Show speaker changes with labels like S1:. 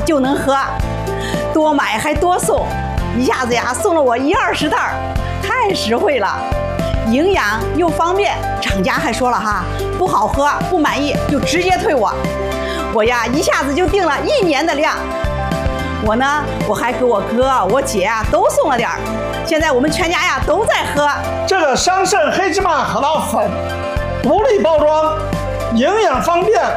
S1: 就能喝，多买还多送，一下子呀送了我10-20袋，太实惠了，营养又方便。厂家还说了哈，不好喝不满意就直接退我呀一下子就订了1年的量。我还给我哥我姐啊都送了点儿，现在我们全家呀都在喝。
S2: 这个桑葚黑芝麻核桃粉，独立包装，营养方便，